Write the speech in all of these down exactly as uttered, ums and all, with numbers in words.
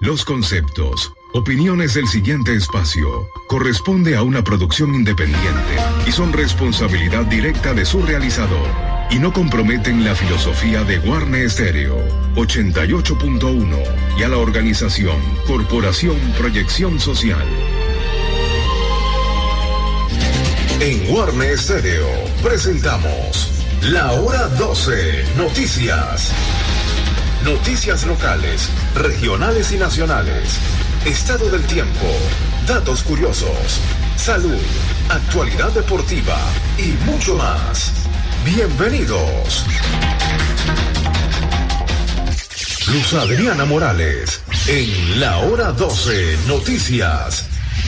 Los conceptos, opiniones del siguiente espacio corresponde a una producción independiente y son responsabilidad directa de su realizador y no comprometen la filosofía de Warner Stereo ochenta y ocho punto uno y a la organización Corporación Proyección Social. En Warner Stereo presentamos La Hora doce Noticias. Noticias locales, regionales y nacionales. Estado del tiempo, datos curiosos, salud, actualidad deportiva y mucho más. Bienvenidos. Luz Adriana Morales en La Hora doce Noticias.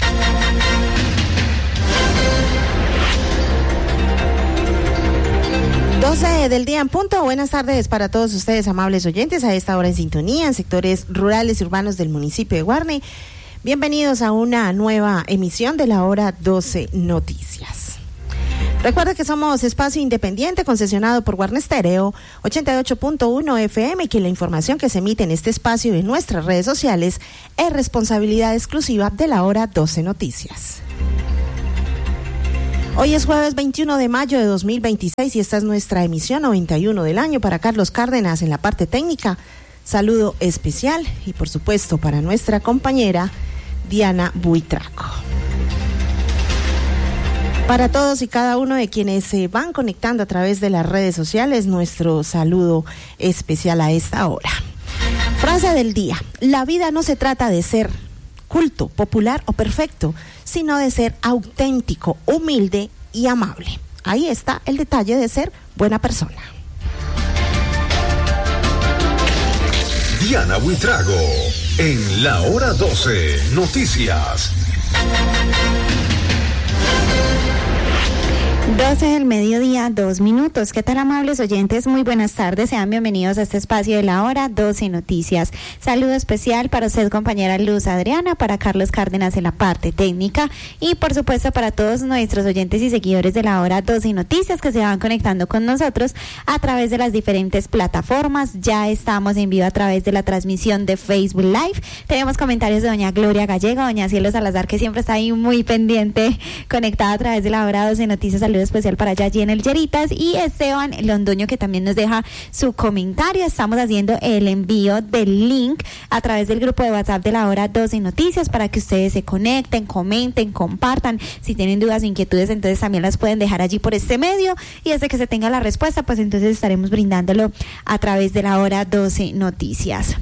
doce del día en punto. Buenas tardes para todos ustedes, amables oyentes, a esta hora en sintonía en sectores rurales y urbanos del municipio de Guarne. Bienvenidos a una nueva emisión de La Hora doce Noticias. Recuerda que somos espacio independiente concesionado por Warner Stereo ochenta y ocho punto uno F M y que la información que se emite en este espacio y en nuestras redes sociales es responsabilidad exclusiva de La Hora doce Noticias. Hoy es jueves veintiuno de mayo de dos mil veintiséis y esta es nuestra emisión noventa y uno del año. Para Carlos Cárdenas en la parte técnica, saludo especial y por supuesto para nuestra compañera Diana Buitrago. Para todos y cada uno de quienes se van conectando a través de las redes sociales, nuestro saludo especial a esta hora. Frase del día: la vida no se trata de ser culto, popular o perfecto, sino de ser auténtico, humilde y amable. Ahí está el detalle de ser buena persona. Diana Buitrago en La Hora doce Noticias. doce del mediodía, dos minutos. ¿Qué tal, amables oyentes? Muy buenas tardes. Sean bienvenidos a este espacio de La Hora doce Noticias. Saludo especial para usted, compañera Luz Adriana, para Carlos Cárdenas en la parte técnica y, por supuesto, para todos nuestros oyentes y seguidores de La Hora doce Noticias que se van conectando con nosotros a través de las diferentes plataformas. Ya estamos en vivo a través de la transmisión de Facebook Live. Tenemos comentarios de doña Gloria Gallego, doña Cielo Salazar, que siempre está ahí muy pendiente, conectada a través de La Hora doce Noticias. Saludos especial para allá allí en el Lleritas, y Esteban Londoño, que también nos deja su comentario. Estamos haciendo el envío del link a través del grupo de WhatsApp de La Hora doce Noticias para que ustedes se conecten, comenten, compartan. Si tienen dudas o inquietudes, entonces también las pueden dejar allí por este medio, y desde que se tenga la respuesta, pues entonces estaremos brindándolo a través de La Hora doce Noticias.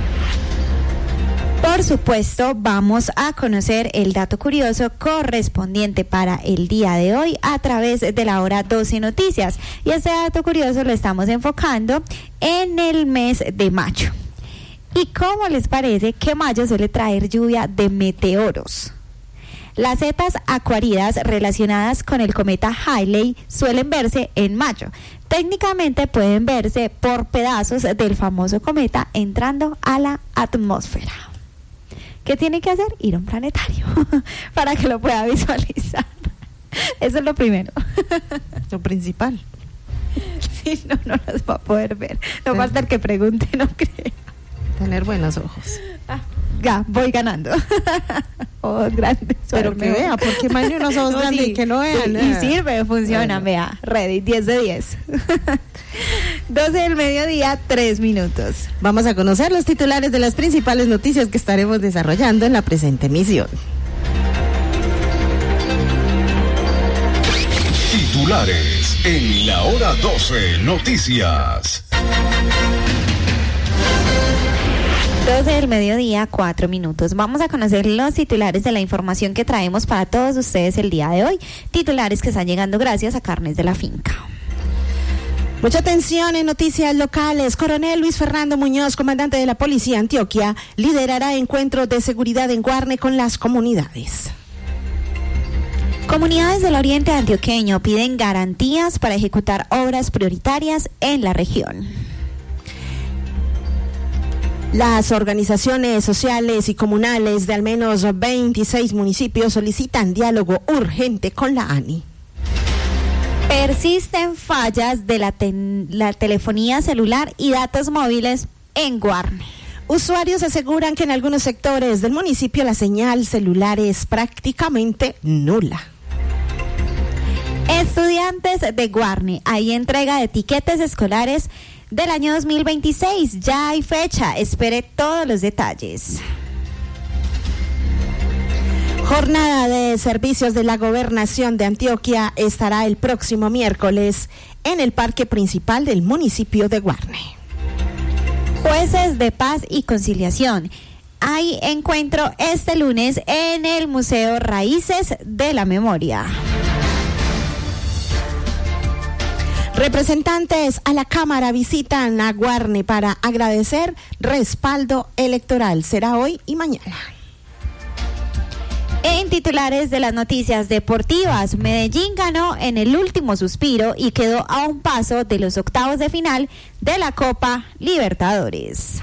Por supuesto, vamos a conocer el dato curioso correspondiente para el día de hoy a través de La Hora doce Noticias. Y este dato curioso lo estamos enfocando en el mes de mayo. ¿Y cómo les parece que mayo suele traer lluvia de meteoros? Las zetas acuáridas relacionadas con el cometa Halley suelen verse en mayo. Técnicamente pueden verse por pedazos del famoso cometa entrando a la atmósfera. ¿Qué tiene que hacer? Ir a un planetario para que lo pueda visualizar. Eso es lo primero. Lo principal. Sí, no, no los va a poder ver. No falta el que pregunte, no creo. Tener buenos ojos. Ah, ya, voy ganando. Ojos grandes. Pero que vea, porque más de unos ojos no, grandes sí, y que no vean. Sí, y sirve, funciona, bueno. Vea. Ready, diez de diez. doce del mediodía, tres minutos. Vamos a conocer los titulares de las principales noticias que estaremos desarrollando en la presente emisión. Titulares en La Hora doce Noticias. doce del mediodía, cuatro minutos. Vamos a conocer los titulares de la información que traemos para todos ustedes el día de hoy. Titulares que están llegando gracias a Carnes de la Finca. Mucha atención en noticias locales. Coronel Luis Fernando Muñoz, comandante de la Policía Antioquia, liderará encuentros de seguridad en Guarne con las comunidades. Comunidades del oriente antioqueño piden garantías para ejecutar obras prioritarias en la región. Las organizaciones sociales y comunales de al menos veintiséis municipios solicitan diálogo urgente con la A N I. Persisten fallas de la, ten, la telefonía celular y datos móviles en Guarne. Usuarios aseguran que en algunos sectores del municipio la señal celular es prácticamente nula. Estudiantes de Guarne, hay entrega de etiquetas escolares del año dos mil veintiséis. Ya hay fecha, espere todos los detalles. Jornada de servicios de la Gobernación de Antioquia estará el próximo miércoles en el parque principal del municipio de Guarne. Jueces de Paz y Conciliación. Hay encuentro este lunes en el Museo Raíces de la Memoria. Representantes a la Cámara visitan a Guarne para agradecer respaldo electoral. Será hoy y mañana. En titulares de las noticias deportivas, Medellín ganó en el último suspiro y quedó a un paso de los octavos de final de la Copa Libertadores.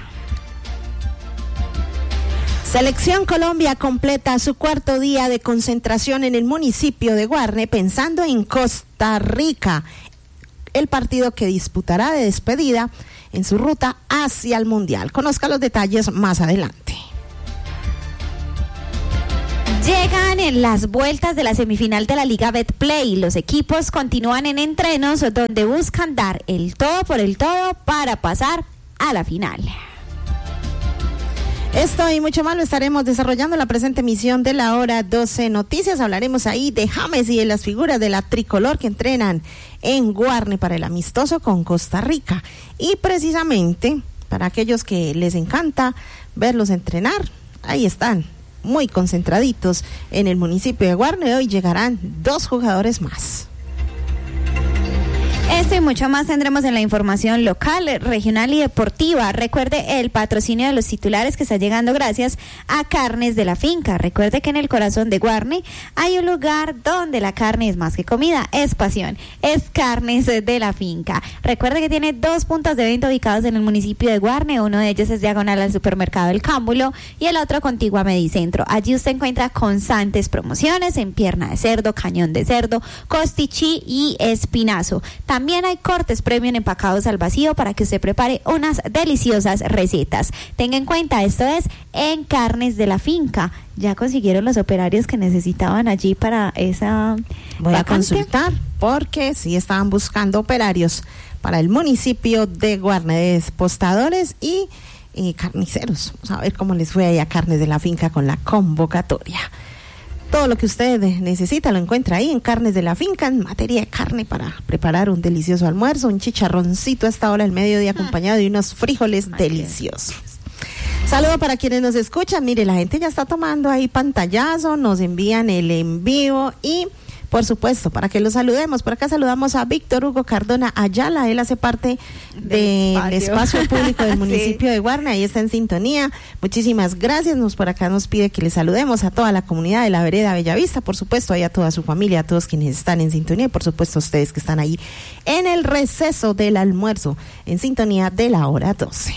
Selección Colombia completa su cuarto día de concentración en el municipio de Guarne pensando en Costa Rica, el partido que disputará de despedida en su ruta hacia el Mundial. Conozca los detalles más adelante. Llegan en las vueltas de la semifinal de la Liga Betplay. Los equipos continúan en entrenos donde buscan dar el todo por el todo para pasar a la final. Esto y mucho más lo estaremos desarrollando en la presente emisión de la hora doce Noticias. Hablaremos ahí de James y de las figuras de la tricolor que entrenan en Guarne para el amistoso con Costa Rica. Y precisamente para aquellos que les encanta verlos entrenar, ahí están, muy concentraditos en el municipio de Guarne. Hoy llegarán dos jugadores más. Esto y mucho más tendremos en la información local, regional y deportiva. Recuerde el patrocinio de los titulares que está llegando gracias a Carnes de la Finca. Recuerde que en el corazón de Guarne hay un lugar donde la carne es más que comida, es pasión, es Carnes de la Finca. Recuerde que tiene dos puntos de venta ubicados en el municipio de Guarne. Uno de ellos es diagonal al supermercado El Cámbulo y el otro contiguo a Medicentro. Allí usted encuentra constantes promociones en pierna de cerdo, cañón de cerdo, costichí y espinazo. También También hay cortes premium empacados al vacío para que usted prepare unas deliciosas recetas. Tenga en cuenta, esto es en Carnes de la Finca. ¿Ya consiguieron los operarios que necesitaban allí para esa Voy vacante? a consultar porque sí estaban buscando operarios para el municipio de Guarne, postadores y, y carniceros. Vamos a ver cómo les fue ahí a Carnes de la Finca con la convocatoria. Todo lo que usted necesita lo encuentra ahí en Carnes de la Finca, en materia de carne para preparar un delicioso almuerzo, un chicharroncito a esta hora del mediodía acompañado de unos frijoles deliciosos. Saludo para quienes nos escuchan. Mire, la gente ya está tomando ahí pantallazo, nos envían el en vivo y por supuesto, para que lo saludemos, por acá saludamos a Víctor Hugo Cardona Ayala, él hace parte del espacio. espacio público del municipio sí. de Guarne, ahí está en sintonía, muchísimas gracias, nos por acá nos pide que le saludemos a toda la comunidad de la vereda Bellavista, por supuesto, ahí a toda su familia, a todos quienes están en sintonía, y por supuesto a ustedes que están ahí en el receso del almuerzo, en sintonía de la hora doce.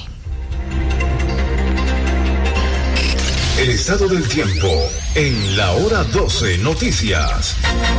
El estado del tiempo en la hora doce Noticias.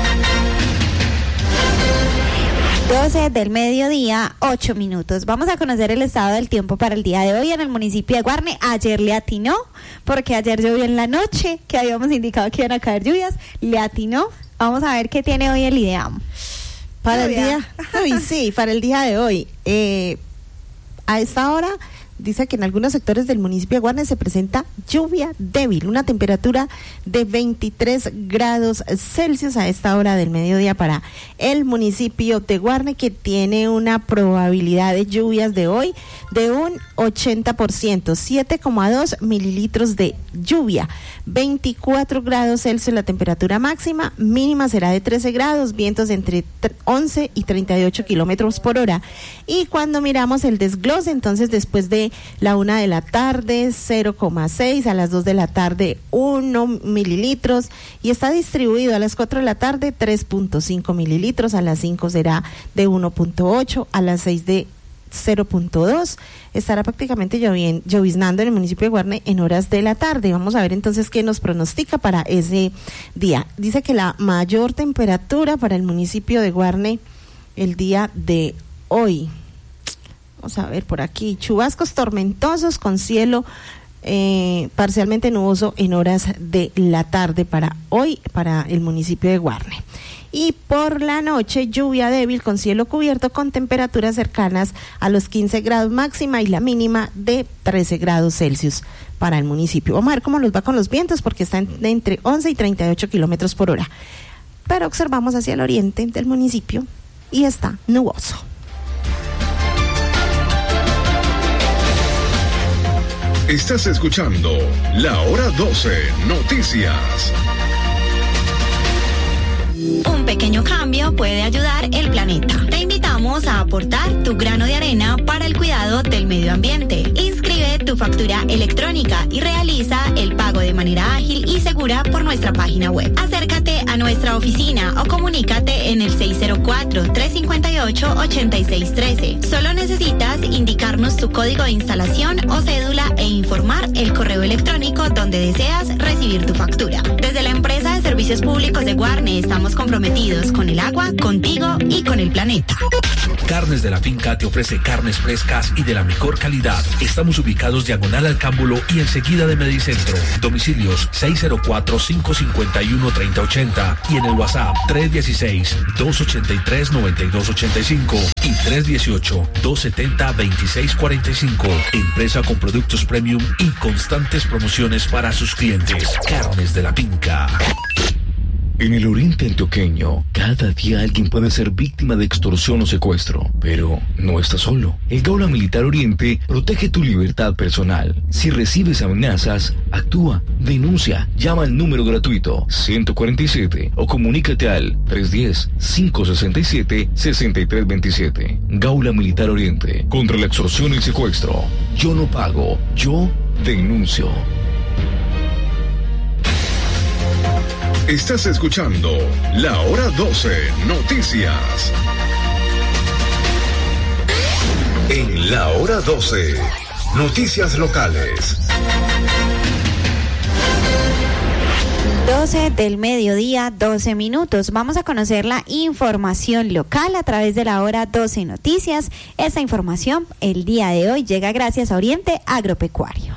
doce del mediodía, ocho minutos. Vamos a conocer el estado del tiempo para el día de hoy en el municipio de Guarne. Ayer le atinó, porque ayer llovió en la noche, que habíamos indicado que iban a caer lluvias. Le atinó. Vamos a ver qué tiene hoy el IDEAM. Para Lluvia. el día, uy, sí, para el día de hoy. Eh, a esta hora dice que en algunos sectores del municipio de Guarne se presenta lluvia débil, una temperatura de veintitrés grados Celsius a esta hora del mediodía para el municipio de Guarne, que tiene una probabilidad de lluvias de hoy de un ochenta por ciento, siete coma dos mililitros de lluvia, veinticuatro grados Celsius la temperatura máxima, mínima será de trece grados, vientos entre once y treinta y ocho kilómetros por hora. Y cuando miramos el desglose, entonces después de la una de la tarde, cero coma seis, a las dos de la tarde, uno mililitros, y está distribuido a las cuatro de la tarde, tres punto cinco mililitros, a las cinco será de uno punto ocho, a las seis de cero punto dos, estará prácticamente llovien, lloviznando en el municipio de Guarne en horas de la tarde. Vamos a ver entonces qué nos pronostica para ese día. Dice que la mayor temperatura para el municipio de Guarne el día de hoy, vamos a ver por aquí, chubascos tormentosos con cielo eh, parcialmente nuboso en horas de la tarde para hoy, para el municipio de Guarne. Y por la noche, lluvia débil con cielo cubierto con temperaturas cercanas a los quince grados máxima y la mínima de trece grados Celsius para el municipio. Vamos a ver cómo nos va con los vientos porque están entre once y treinta y ocho kilómetros por hora. Pero observamos hacia el oriente del municipio y está nuboso. Estás escuchando La Hora doce Noticias. Un pequeño cambio puede ayudar el planeta. Te invitamos a aportar tu grano de arena para el cuidado del medio ambiente. Inscribe tu factura electrónica y realiza el pago de manera ágil y segura por nuestra página web. Acércate a nuestra oficina o comunícate en el seis cero cuatro, tres cinco ocho, ocho seis uno tres. Solo necesitas indicarnos tu código de instalación o cédula e informar el correo electrónico donde deseas recibir tu factura. Desde la empresa de servicios públicos de Guarne estamos comprometidos con el agua, contigo y con el planeta. Carnes de la Finca te ofrece carnes frescas y de la mejor calidad. Estamos ubicados diagonal al Cámbulo y enseguida de Medicentro. Domicilios seis cero cuatro, cinco cinco uno, tres cero ocho cero y en el WhatsApp tres uno seis, dos ocho tres, nueve dos ocho cinco y tres uno ocho, dos siete cero, dos seis cuatro cinco. Empresa con productos premium y constantes promociones para sus clientes. Carnes de la Finca. En el oriente antioqueño, cada día alguien puede ser víctima de extorsión o secuestro, pero no estás solo. El Gaula Militar Oriente protege tu libertad personal. Si recibes amenazas, actúa, denuncia, llama al número gratuito ciento cuarenta y siete o comunícate al tres uno cero, cinco seis siete, seis tres dos siete. Gaula Militar Oriente, contra la extorsión y el secuestro. Yo no pago, yo denuncio. Estás escuchando La Hora doce Noticias. En La Hora doce, noticias locales. doce del mediodía, doce minutos. Vamos a conocer la información local a través de La Hora doce Noticias. Esta información el día de hoy llega gracias a Oriente Agropecuario.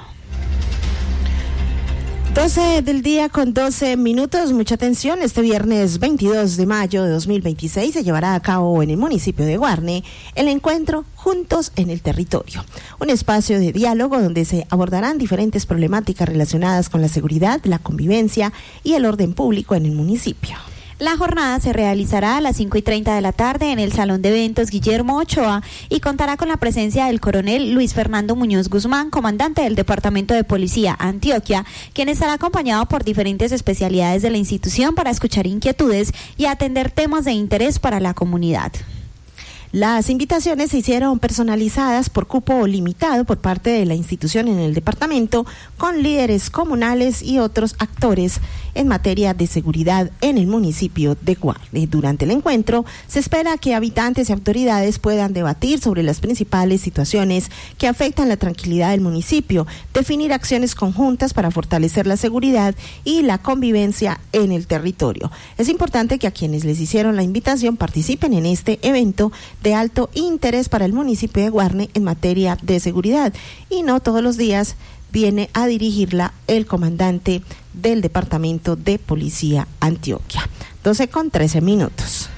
doce del día con doce minutos, mucha atención. Este viernes veintidós de mayo de dos mil veintiséis se llevará a cabo en el municipio de Guarne el encuentro Juntos en el Territorio, un espacio de diálogo donde se abordarán diferentes problemáticas relacionadas con la seguridad, la convivencia y el orden público en el municipio. La jornada se realizará a las cinco y treinta de la tarde en el Salón de Eventos Guillermo Ochoa y contará con la presencia del coronel Luis Fernando Muñoz Guzmán, comandante del Departamento de Policía Antioquia, quien estará acompañado por diferentes especialidades de la institución para escuchar inquietudes y atender temas de interés para la comunidad. Las invitaciones se hicieron personalizadas por cupo limitado por parte de la institución en el departamento, con líderes comunales y otros actores en materia de seguridad en el municipio de Guarne. Durante el encuentro se espera que habitantes y autoridades puedan debatir sobre las principales situaciones que afectan la tranquilidad del municipio, definir acciones conjuntas para fortalecer la seguridad y la convivencia en el territorio. Es importante que a quienes les hicieron la invitación participen en este evento de alto interés para el municipio de Guarne en materia de seguridad, y no todos los días viene a dirigirla el comandante del Departamento de Policía Antioquia. doce con trece minutos.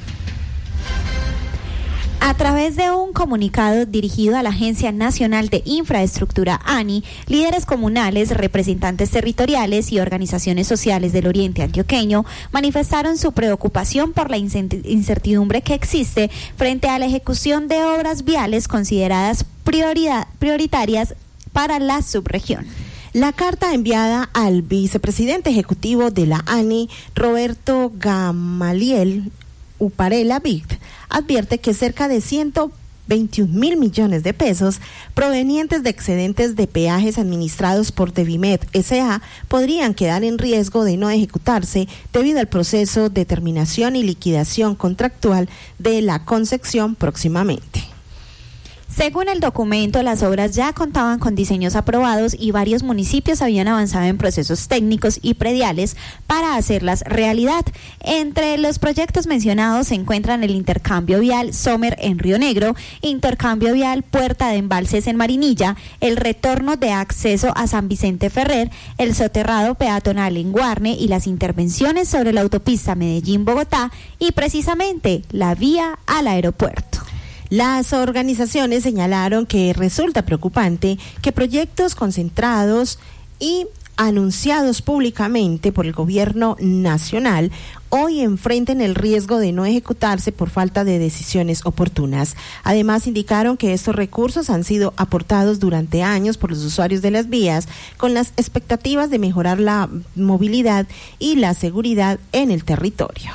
A través de un comunicado dirigido a la Agencia Nacional de Infraestructura A N I, líderes comunales, representantes territoriales y organizaciones sociales del Oriente Antioqueño manifestaron su preocupación por la incertidumbre que existe frente a la ejecución de obras viales consideradas prioridad, prioritarias para la subregión. La carta enviada al vicepresidente ejecutivo de la A N I, Roberto Gamaliel Uparela Vict, advierte que cerca de ciento veintiún mil millones de pesos provenientes de excedentes de peajes administrados por Devimed S A podrían quedar en riesgo de no ejecutarse debido al proceso de terminación y liquidación contractual de la concesión próximamente. Según el documento, las obras ya contaban con diseños aprobados y varios municipios habían avanzado en procesos técnicos y prediales para hacerlas realidad. Entre los proyectos mencionados se encuentran el intercambio vial Sommer en Río Negro, intercambio vial Puerta de Embalses en Marinilla, el retorno de acceso a San Vicente Ferrer, el soterrado peatonal en Guarne y las intervenciones sobre la autopista Medellín-Bogotá y precisamente la vía al aeropuerto. Las organizaciones señalaron que resulta preocupante que proyectos concentrados y anunciados públicamente por el gobierno nacional hoy enfrenten el riesgo de no ejecutarse por falta de decisiones oportunas. Además, indicaron que estos recursos han sido aportados durante años por los usuarios de las vías con las expectativas de mejorar la movilidad y la seguridad en el territorio.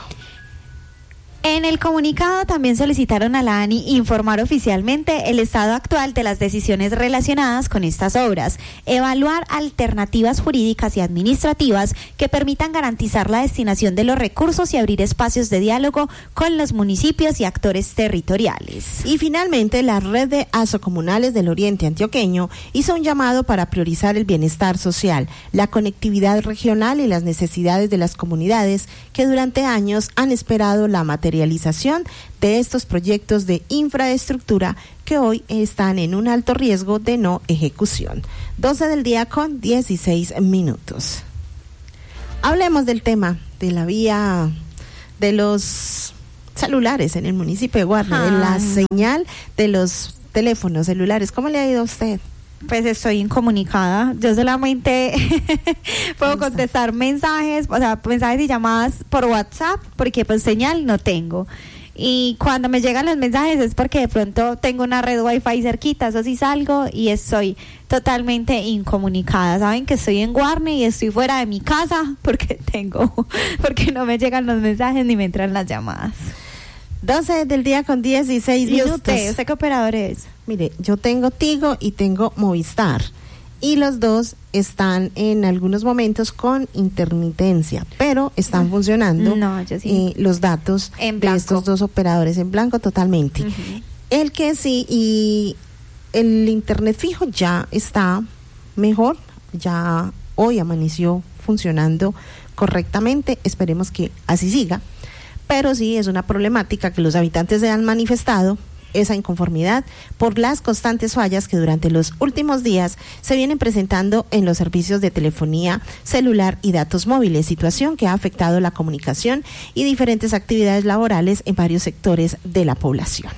En el comunicado también solicitaron a la ANI informar oficialmente el estado actual de las decisiones relacionadas con estas obras, evaluar alternativas jurídicas y administrativas que permitan garantizar la destinación de los recursos y abrir espacios de diálogo con los municipios y actores territoriales. Y finalmente, la red de asocomunales del Oriente Antioqueño hizo un llamado para priorizar el bienestar social, la conectividad regional y las necesidades de las comunidades que durante años han esperado la materialización de estos proyectos de infraestructura que hoy están en un alto riesgo de no ejecución. doce del día con dieciséis minutos. Hablemos del tema de la vía de los celulares en el municipio de Guarne, ah. de la señal de los teléfonos celulares. ¿Cómo le ha ido a usted? Pues estoy incomunicada, yo solamente puedo contestar mensajes, o sea, mensajes y llamadas por WhatsApp, porque pues señal no tengo. Y cuando me llegan los mensajes es porque de pronto tengo una red wifi cerquita, eso sí salgo y estoy totalmente incomunicada. Saben que estoy en Guarne y estoy fuera de mi casa porque tengo, porque no me llegan los mensajes ni me entran las llamadas. doce del día con dieciséis minutos. ¿Y usted? ¿Usted qué operador es? Mire, yo tengo Tigo y tengo Movistar. Y los dos están en algunos momentos con intermitencia, pero están funcionando no, yo sí. eh, los datos en de estos dos operadores en blanco totalmente. Uh-huh. El que sí, y el internet fijo ya está mejor, ya hoy amaneció funcionando correctamente, esperemos que así siga. Pero sí es una problemática que los habitantes se han manifestado esa inconformidad por las constantes fallas que durante los últimos días se vienen presentando en los servicios de telefonía celular y datos móviles, situación que ha afectado la comunicación y diferentes actividades laborales en varios sectores de la población.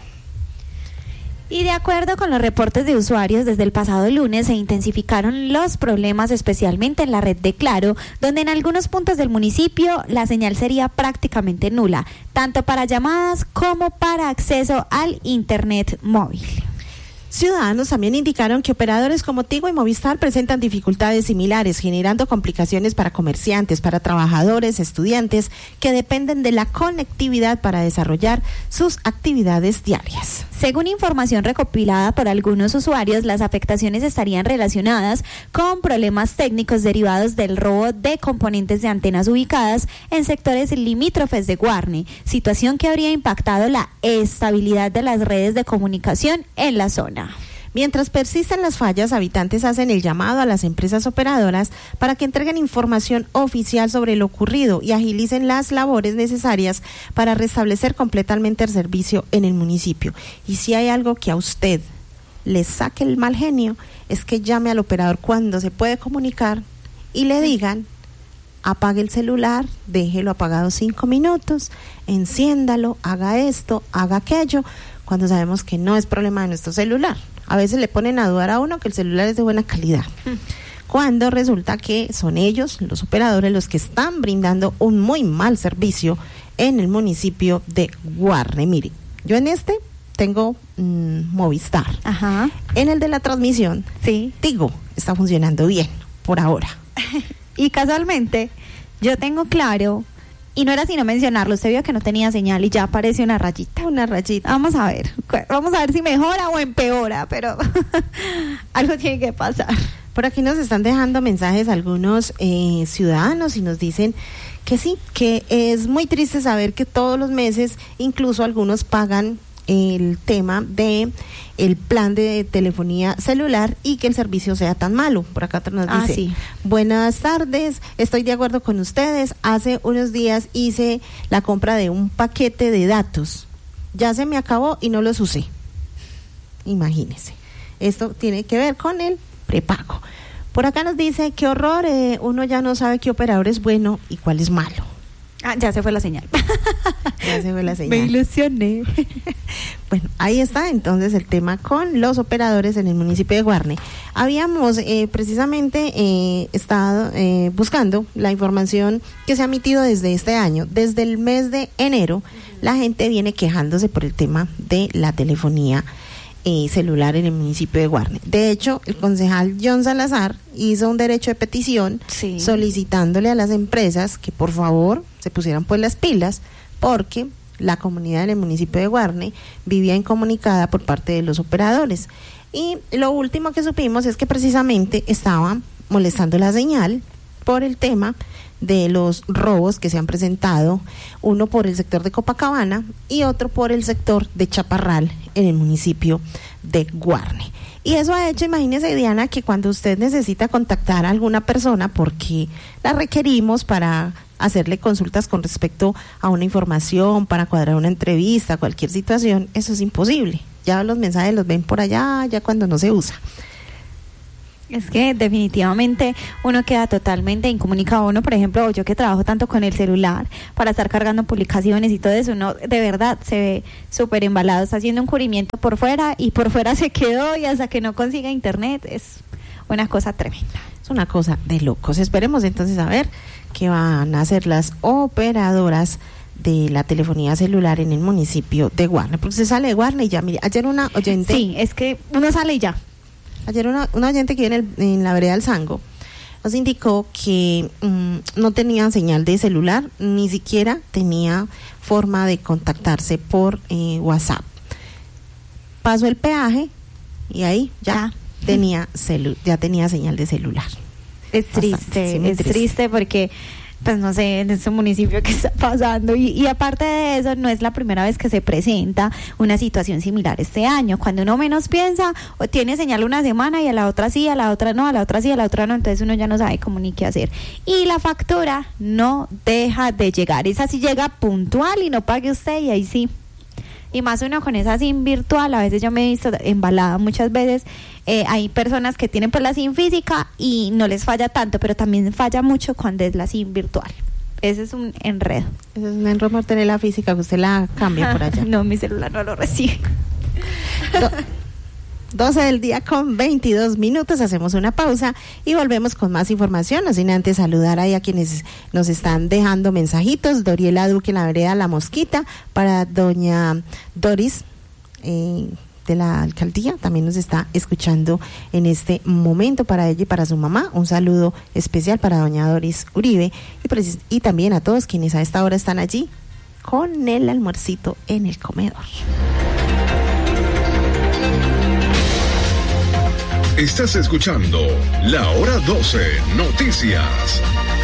Y de acuerdo con los reportes de usuarios, desde el pasado lunes se intensificaron los problemas, especialmente en la red de Claro, donde en algunos puntos del municipio la señal sería prácticamente nula, tanto para llamadas como para acceso al internet móvil. Ciudadanos también indicaron que operadores como Tigo y Movistar presentan dificultades similares, generando complicaciones para comerciantes, para trabajadores, estudiantes, que dependen de la conectividad para desarrollar sus actividades diarias. Según información recopilada por algunos usuarios, las afectaciones estarían relacionadas con problemas técnicos derivados del robo de componentes de antenas ubicadas en sectores limítrofes de Guarne, situación que habría impactado la estabilidad de las redes de comunicación en la zona. Mientras persisten las fallas, habitantes hacen el llamado a las empresas operadoras para que entreguen información oficial sobre lo ocurrido y agilicen las labores necesarias para restablecer completamente el servicio en el municipio. Y si hay algo que a usted le saque el mal genio, es que llame al operador cuando se puede comunicar y le digan: apague el celular, déjelo apagado cinco minutos, enciéndalo, haga esto, haga aquello, cuando sabemos que no es problema de nuestro celular. A veces le ponen a dudar a uno que el celular es de buena calidad, cuando resulta que son ellos, los operadores, los que están brindando un muy mal servicio en el municipio de Guarne. Mire, yo en este tengo mmm, Movistar. Ajá. En el de la transmisión, sí, Tigo está funcionando bien por ahora. Y casualmente yo tengo Claro. Y no era sino mencionarlo, usted vio que no tenía señal y ya aparece una rayita. Una rayita. Vamos a ver, vamos a ver si mejora o empeora, pero algo tiene que pasar. Por aquí nos están dejando mensajes algunos eh, ciudadanos y nos dicen que sí, que es muy triste saber que todos los meses, incluso algunos pagan el tema de el plan de telefonía celular y que el servicio sea tan malo. Por acá nos dice, ah, sí. Buenas tardes, estoy de acuerdo con ustedes. Hace unos días hice la compra de un paquete de datos. Ya se me acabó y no los usé. Imagínense. Esto tiene que ver con el prepago. Por acá nos dice, qué horror, eh, uno ya no sabe qué operador es bueno y cuál es malo. Ah, ya se fue la señal. Ya se fue la señal. Me ilusioné. Bueno, ahí está entonces el tema con los operadores en el municipio de Guarne. Habíamos eh, precisamente eh, estado eh, buscando la información que se ha emitido desde este año. Desde el mes de enero, uh-huh. la gente viene quejándose por el tema de la telefonía eh, celular en el municipio de Guarne. De hecho, el concejal John Salazar hizo un derecho de petición sí. solicitándole a las empresas que por favor se pusieran pues las pilas, porque la comunidad en el municipio de Guarne vivía incomunicada por parte de los operadores. Y lo último que supimos es que precisamente estaba molestando la señal por el tema de los robos que se han presentado, uno por el sector de Copacabana y otro por el sector de Chaparral en el municipio de Guarne. Y eso ha hecho, imagínese, Diana, que cuando usted necesita contactar a alguna persona porque la requerimos para hacerle consultas con respecto a una información, para cuadrar una entrevista, cualquier situación, eso es imposible. Ya los mensajes los ven por allá, ya cuando no se usa. Es que definitivamente uno queda totalmente incomunicado. Uno, por ejemplo, yo que trabajo tanto con el celular para estar cargando publicaciones y todo eso, uno de verdad se ve súper embalado, está haciendo un cubrimiento por fuera y por fuera se quedó y hasta que no consiga internet es una cosa tremenda. Es una cosa de locos. Esperemos entonces a ver qué van a hacer las operadoras de la telefonía celular en el municipio de Guarne, porque se sale de Guarne y ya, mire, ayer una oyente... Sí, es que uno sale y ya. Ayer una, una oyente que vive en, el, en la vereda del Sango nos indicó que um, no tenía señal de celular, ni siquiera tenía forma de contactarse por eh, WhatsApp. Pasó el peaje y ahí ya, ya. tenía celu, ya tenía señal de celular. Es triste, Bastante, sí, es triste. triste porque pues no sé, en este municipio que está pasando y, y aparte de eso no es la primera vez que se presenta una situación similar este año. Cuando uno menos piensa, o tiene señal una semana y a la otra sí, a la otra no, a la otra sí, a la otra no, entonces uno ya no sabe cómo ni qué hacer. Y la factura no deja de llegar, esa sí llega puntual y no pague usted y ahí sí. Y más uno con esa SIM virtual, a veces yo me he visto embalada muchas veces, eh, hay personas que tienen pues la SIM física y no les falla tanto, pero también falla mucho cuando es la SIM virtual. Ese es un enredo. Ese es un enredo por tener la física, que usted la cambia por allá. No, mi celular no lo recibe. Do- doce del día con veintidós minutos, hacemos una pausa y volvemos con más información, no sin antes saludar ahí a quienes nos están dejando mensajitos. Doriela Duque en la vereda La Mosquita, para doña Doris eh, de la alcaldía, también nos está escuchando en este momento, para ella y para su mamá, un saludo especial para doña Doris Uribe y, precis- y también a todos quienes a esta hora están allí con el almuercito en el comedor. Estás escuchando La Hora doce Noticias.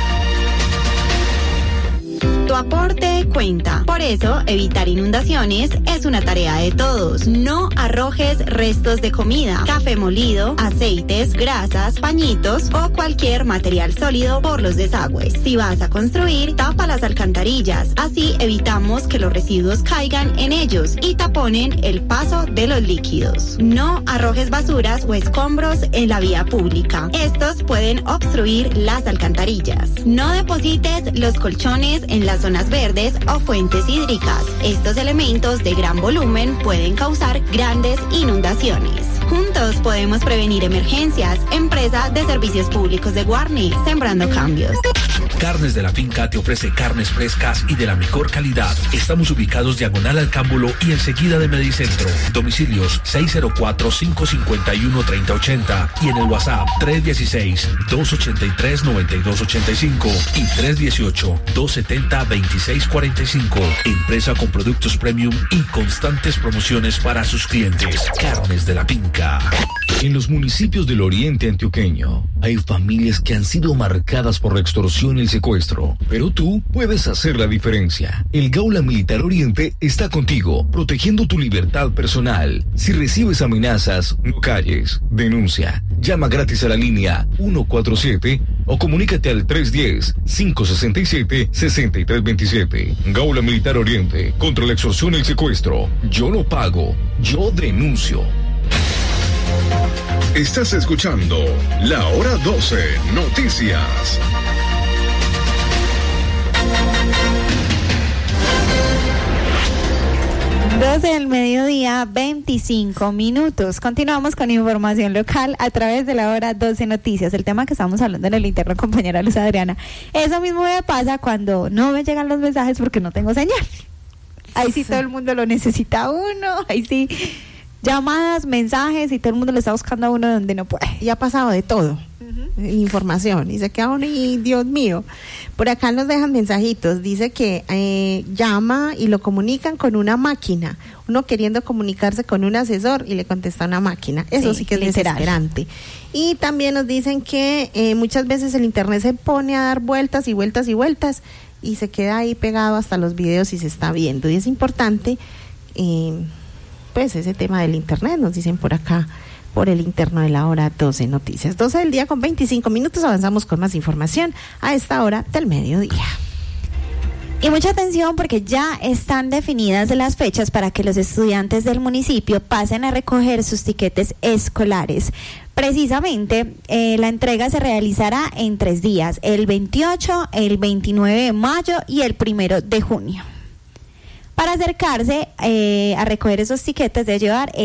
Tu aporte cuenta. Por eso, evitar inundaciones es una tarea de todos. No arrojes restos de comida, café molido, aceites, grasas, pañitos o cualquier material sólido por los desagües. Si vas a construir, tapa las alcantarillas. Así evitamos que los residuos caigan en ellos y taponen el paso de los líquidos. No arrojes basuras o escombros en la vía pública. Estos pueden obstruir las alcantarillas. No deposites los colchones en las zonas verdes o fuentes hídricas. Estos elementos de gran volumen pueden causar grandes inundaciones. Juntos podemos prevenir emergencias. Empresa de Servicios Públicos de Guarne, sembrando cambios. Carnes de la Finca te ofrece carnes frescas y de la mejor calidad. Estamos ubicados diagonal al Cámbulo y enseguida de Medicentro. Domicilios seis cero cuatro, cinco cinco uno, tres cero ocho cero y en el WhatsApp tres uno seis, dos ocho tres, nueve dos ocho cinco y tres uno ocho, dos siete cero, dos seis cuatro cinco. Empresa con productos premium y constantes promociones para sus clientes. Carnes de la Finca. única. En los municipios del oriente antioqueño hay familias que han sido marcadas por la extorsión y el secuestro, pero tú puedes hacer la diferencia. El Gaula Militar Oriente está contigo, protegiendo tu libertad personal. Si recibes amenazas, no calles, denuncia. Llama gratis a la línea ciento cuarenta y siete o comunícate al tres uno cero, cinco seis siete, seis tres dos siete. Gaula Militar Oriente, contra la extorsión y el secuestro. Yo lo pago, yo denuncio. Estás escuchando La Hora doce Noticias. doce del mediodía, veinticinco minutos. Continuamos con información local a través de La Hora doce Noticias. El tema que estamos hablando en el interno, compañera Luz Adriana. Eso mismo me pasa cuando no me llegan los mensajes porque no tengo señal. Ahí sí todo el mundo lo necesita a uno. Ahí sí llamadas, mensajes y todo el mundo le está buscando a uno donde no puede. Y ha pasado de todo. Uh-huh. Información. Y se queda uno y Dios mío. Por acá nos dejan mensajitos. Dice que eh, llama y lo comunican con una máquina. Uno queriendo comunicarse con un asesor y le contesta una máquina. Eso sí, sí que es literal. Desesperante. Y también nos dicen que eh, muchas veces el internet se pone a dar vueltas y vueltas y vueltas y se queda ahí pegado hasta los videos y se está viendo. Y es importante eh, pues ese tema del internet, nos dicen por acá, por el interno de La Hora doce Noticias. doce del día con veinticinco minutos, avanzamos con más información a esta hora del mediodía. Y mucha atención porque ya están definidas las fechas para que los estudiantes del municipio pasen a recoger sus tiquetes escolares. Precisamente, eh, la entrega se realizará en tres días, el veintiocho, el veintinueve de mayo y el primero de junio. Para acercarse eh, a recoger esos tiquetes debe llevar